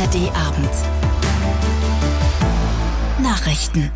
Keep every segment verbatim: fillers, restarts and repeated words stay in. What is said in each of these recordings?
R D-Abend. Nachrichten.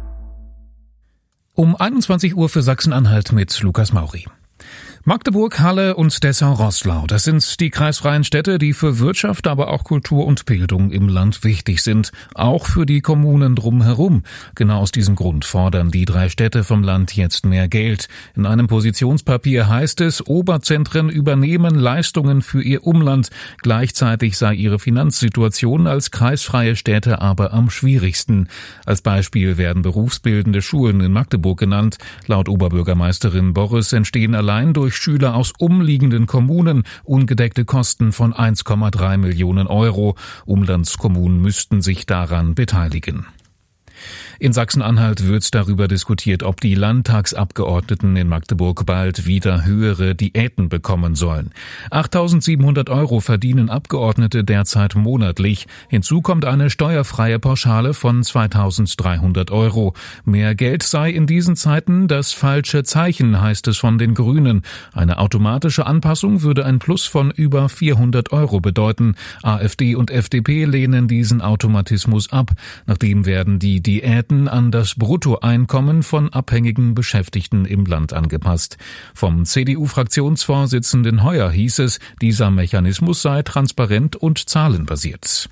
Um einundzwanzig Uhr für Sachsen-Anhalt mit Lukas Mauri. Magdeburg, Halle und Dessau-Roßlau, das sind die kreisfreien Städte, die für Wirtschaft, aber auch Kultur und Bildung im Land wichtig sind, auch für die Kommunen drumherum. Genau aus diesem Grund fordern die drei Städte vom Land jetzt mehr Geld. In einem Positionspapier heißt es, Oberzentren übernehmen Leistungen für ihr Umland. Gleichzeitig sei ihre Finanzsituation als kreisfreie Städte aber am schwierigsten. Als Beispiel werden berufsbildende Schulen in Magdeburg genannt. Laut Oberbürgermeisterin Borres entstehen allein durch Schüler aus umliegenden Kommunen ungedeckte Kosten von eins Komma drei Millionen Euro. Umlandskommunen müssten sich daran beteiligen. In Sachsen-Anhalt wird darüber diskutiert, ob die Landtagsabgeordneten in Magdeburg bald wieder höhere Diäten bekommen sollen. achttausendsiebenhundert Euro verdienen Abgeordnete derzeit monatlich. Hinzu kommt eine steuerfreie Pauschale von zweitausenddreihundert Euro. Mehr Geld sei in diesen Zeiten das falsche Zeichen, heißt es von den Grünen. Eine automatische Anpassung würde ein Plus von über vierhundert Euro bedeuten. AfD und F D P lehnen diesen Automatismus ab. Nachdem werden die Diäten an das Bruttoeinkommen von abhängigen Beschäftigten im Land angepasst. Vom C D U-Fraktionsvorsitzenden Heuer hieß es, dieser Mechanismus sei transparent und zahlenbasiert.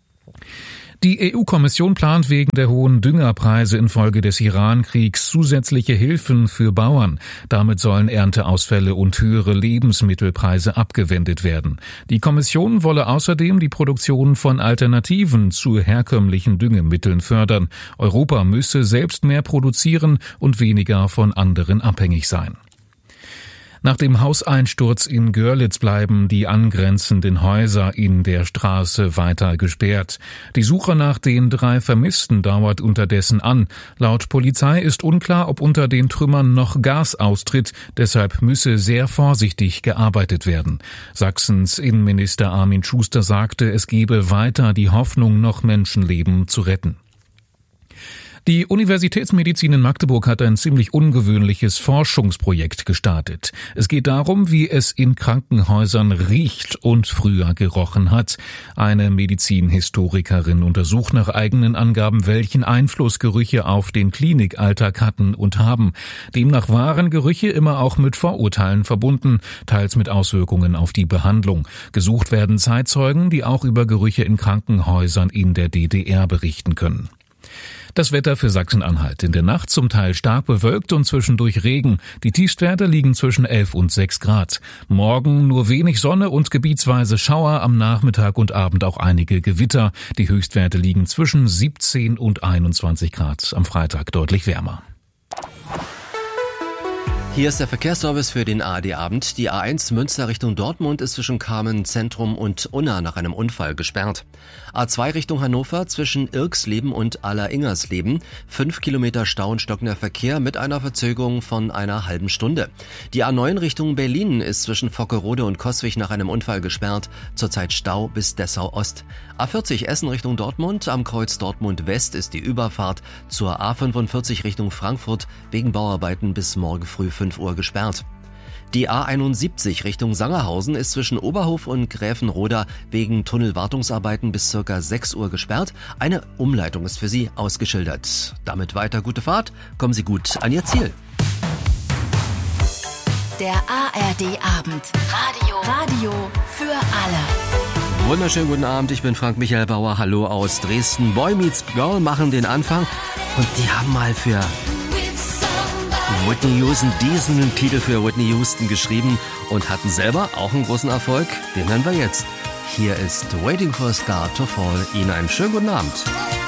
Die E U-Kommission plant wegen der hohen Düngerpreise infolge des Iran-Kriegs zusätzliche Hilfen für Bauern. Damit sollen Ernteausfälle und höhere Lebensmittelpreise abgewendet werden. Die Kommission wolle außerdem die Produktion von Alternativen zu herkömmlichen Düngemitteln fördern. Europa müsse selbst mehr produzieren und weniger von anderen abhängig sein. Nach dem Hauseinsturz in Görlitz bleiben die angrenzenden Häuser in der Straße weiter gesperrt. Die Suche nach den drei Vermissten dauert unterdessen an. Laut Polizei ist unklar, ob unter den Trümmern noch Gas austritt. Deshalb müsse sehr vorsichtig gearbeitet werden. Sachsens Innenminister Armin Schuster sagte, es gebe weiter die Hoffnung, noch Menschenleben zu retten. Die Universitätsmedizin in Magdeburg hat ein ziemlich ungewöhnliches Forschungsprojekt gestartet. Es geht darum, wie es in Krankenhäusern riecht und früher gerochen hat. Eine Medizinhistorikerin untersucht nach eigenen Angaben, welchen Einfluss Gerüche auf den Klinikalltag hatten und haben. Demnach waren Gerüche immer auch mit Vorurteilen verbunden, teils mit Auswirkungen auf die Behandlung. Gesucht werden Zeitzeugen, die auch über Gerüche in Krankenhäusern in der D D R berichten können. Das Wetter für Sachsen-Anhalt. In der Nacht zum Teil stark bewölkt und zwischendurch Regen. Die Tiefstwerte liegen zwischen elf und sechs Grad. Morgen nur wenig Sonne und gebietsweise Schauer, am Nachmittag und Abend auch einige Gewitter. Die Höchstwerte liegen zwischen siebzehn und einundzwanzig Grad. Am Freitag deutlich wärmer. Hier ist der Verkehrsservice für den A R D-Abend. Die A eins Münster Richtung Dortmund ist zwischen Kamen Zentrum und Unna nach einem Unfall gesperrt. A zwei Richtung Hannover zwischen Irksleben und Aller-Ingersleben. Fünf Kilometer Stau und stockender Verkehr mit einer Verzögerung von einer halben Stunde. Die A neun Richtung Berlin ist zwischen Vockerode und Coswig nach einem Unfall gesperrt. Zurzeit Stau bis Dessau Ost. A vierzig Essen Richtung Dortmund. Am Kreuz Dortmund West ist die Überfahrt zur A fünfundvierzig Richtung Frankfurt wegen Bauarbeiten bis morgen früh fünf Uhr gesperrt. Die A einundsiebzig Richtung Sangerhausen ist zwischen Oberhof und Gräfenroda wegen Tunnelwartungsarbeiten bis circa sechs Uhr gesperrt. Eine Umleitung ist für Sie ausgeschildert. Damit weiter gute Fahrt. Kommen Sie gut an Ihr Ziel. Der A R D-Abend. Radio. Radio für alle. Wunderschönen guten Abend, ich bin Frank Michael Bauer. Hallo aus Dresden. Boy Meets Girl machen den Anfang und die haben mal für Whitney Houston diesen Titel für Whitney Houston geschrieben und hatten selber auch einen großen Erfolg. Den hören wir jetzt. Hier ist Waiting for a Star to Fall. Ihnen einen schönen guten Abend.